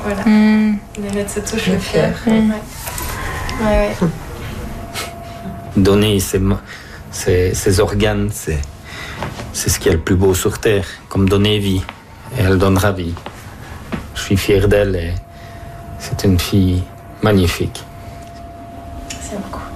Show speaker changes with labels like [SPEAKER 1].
[SPEAKER 1] Voilà. Les lettres se touchent le cœur. Ouais.
[SPEAKER 2] Donner ses organes, c'est ce qu'il y a le plus beau sur Terre, comme donner vie. Et elle donnera vie. Je suis fier d'elle et c'est une fille magnifique.
[SPEAKER 1] Merci beaucoup.